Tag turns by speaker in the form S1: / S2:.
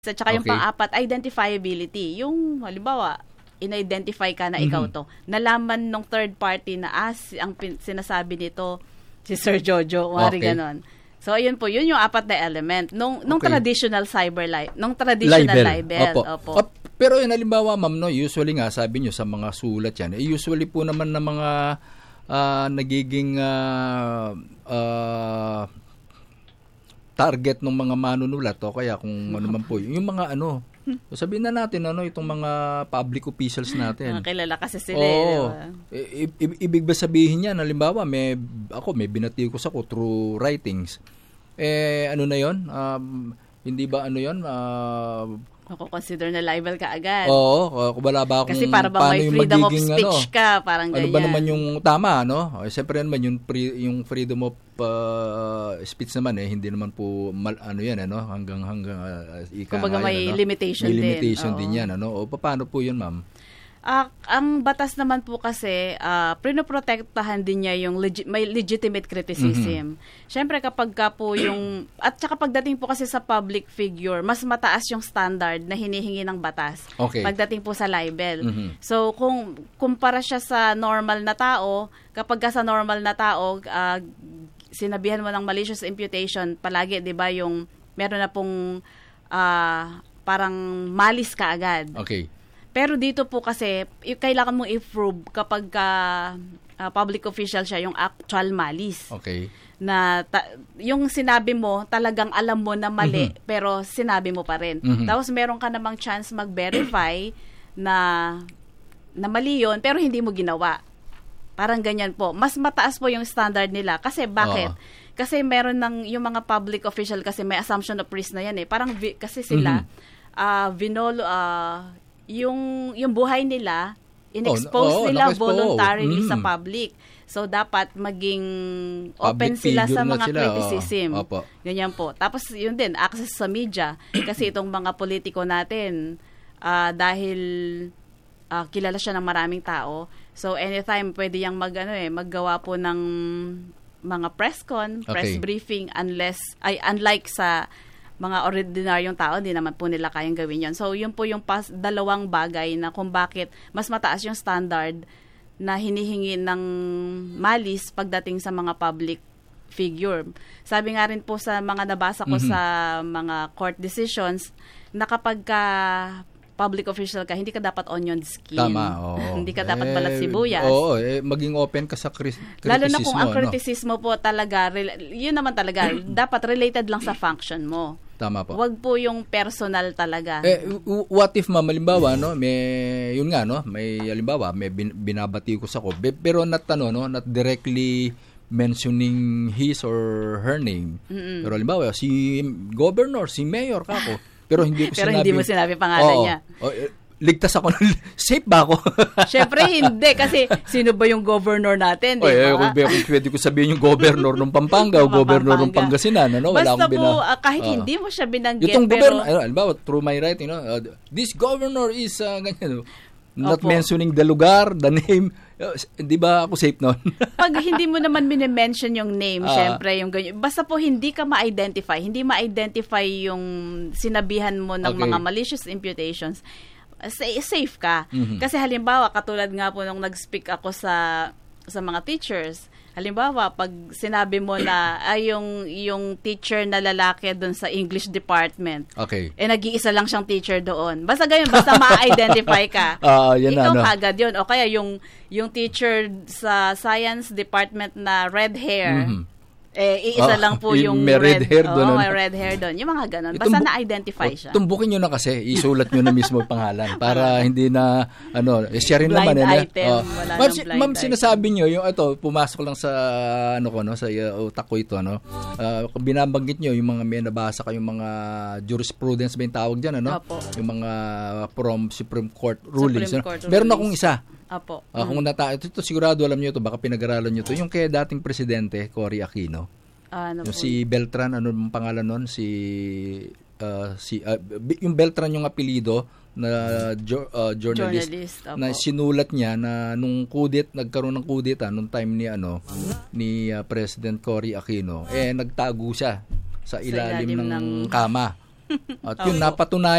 S1: At saka yung
S2: Okay.
S1: pang-apat, identifiability. Yung, halimbawa, in-identify ka na ikaw to. Nalaman nung third party na sinasabi nito si Sir Jojo,
S2: Okay.
S1: ganon. So, ayun po, yun yung apat na element. Nung
S2: Okay.
S1: traditional nung traditional libel. Opo.
S2: Pero yun, halimbawa, ma'am, no, usually nga, sabi nyo sa mga sulat yan, usually po naman na mga nagiging target ng mga manunulat o kaya kung ano man po, yung mga sabihin na natin, itong mga public officials natin.
S1: Kilala kasi sila.
S2: Oo.
S1: Diba?
S2: Ibig ba sabihin yan, halimbawa, may binati ko sa ko through writings. Ano na yun? Hindi ba yun?
S1: Ako consider na libel ka agad.
S2: Oo, wala ba akong
S1: Kasi para bang may freedom of speech ka, parang ganyan.
S2: Ano ba naman yung tama, no? Siyempre naman yung freedom of speech naman hindi naman po yan, hanggang ika.
S1: Kumbaga may limitation din.
S2: May limitation din yan, O paano po yun, ma'am?
S1: Ang batas naman po kasi, pinoprotektahan din niya yung may legitimate criticism. Siyempre kapag ka po at saka pagdating po kasi sa public figure, mas mataas yung standard na hinihingi ng batas.
S2: Okay.
S1: Pagdating po sa libel. So kung kumpara siya sa normal na tao, kapag ka sa normal na tao, sinabihan mo ng malicious imputation, palagi, di ba, yung meron na pong parang malis ka agad.
S2: Okay.
S1: Pero dito po kasi, kailangan mong i-prove kapag public official siya, yung actual malis.
S2: Okay.
S1: Na yung sinabi mo, talagang alam mo na mali, pero sinabi mo pa rin. Tapos meron ka namang chance mag-verify na mali yun, pero hindi mo ginawa. Parang ganyan po. Mas mataas po yung standard nila. Kasi bakit? Kasi meron yung mga public official kasi may assumption of risk na yan Parang kasi sila, yung buhay nila, in-expose nila voluntarily sa public. So, dapat maging open sila sa mga criticism. Ganyan po. Tapos, yun din, access sa media. Kasi itong mga politiko natin, dahil kilala siya ng maraming tao, so anytime pwede yang maggawa po ng mga press briefing, unlike sa mga ordinaryong tao, di naman po nila kayang gawin yon. So, yun po yung dalawang bagay na kung bakit mas mataas yung standard na hinihingi ng malis pagdating sa mga public figure. Sabi nga rin po sa mga nabasa ko sa mga court decisions, na kapag public official ka, hindi ka dapat onion skin.
S2: Tama,
S1: Hindi ka dapat balat sibuyas.
S2: Maging open ka sa kritisismo.
S1: Lalo na kung ang kritisismo po talaga, yun naman talaga, dapat related lang sa function mo.
S2: Tama po.
S1: Wag po yung personal talaga.
S2: What if, ma'am, halimbawa, may halimbawa, may binabati ko sa ko, pero not directly mentioning his or her name. Pero halimbawa, si governor, si mayor kako, pero hindi ko
S1: hindi mo sinabi pangalan niya.
S2: Ligtas ako. Safe ba ako?
S1: Syempre hindi. Kasi sino ba yung governor natin? Di ba?
S2: Pwede ko sabihin yung governor ng Pampanga o governor ng Pangasinan.
S1: Basta po, kahit hindi mo siya binanggit.
S2: Itong governor, through my writing, this governor is, ganyan, not mentioning the lugar, the name. Di ba ako safe nun?
S1: Pag hindi mo naman minimension yung name, syempre, yung ganyan. Basta po hindi ka ma-identify. Hindi ma-identify yung sinabihan mo ng mga malicious imputations. Safe ka. Kasi halimbawa, katulad nga po nung nag-speak ako sa mga teachers, halimbawa, pag sinabi mo na yung teacher na lalaki doon sa English department, nag-iisa lang siyang teacher doon. Basta ganyan, basta ma-identify ka. Ikaw kagad yun. O kaya yung teacher sa science department na red hair, iisa lang po yung
S2: may red hair doon.
S1: May red hair doon. Yung mga ganun. Basta na-identify siya.
S2: Tumbukin nyo na kasi. Isulat nyo na mismo yung pangalan para hindi na, share rin naman.
S1: Blind item. Wala nang blind
S2: ma'am,
S1: item.
S2: sinasabi nyo, yung pumasok lang sa, sa utak ko ito, binabanggit nyo, yung mga may nabasa kayong mga jurisprudence ba yung tawag dyan, yung mga from Supreme Court rulings. Meron akong isa.
S1: Apo.
S2: Kung ito sigurado alam niyo to, baka pinag-aralan niyo to, yung kay dating presidente Cory Aquino. Yung si Beltran, ano ang pangalan nun? Yung Beltran yung apelyido na journalist na sinulat niya na nung nagkaroon ng kudeta nung time ni President Cory Aquino, nagtago siya sa ilalim ng kama. At yun, napatunayan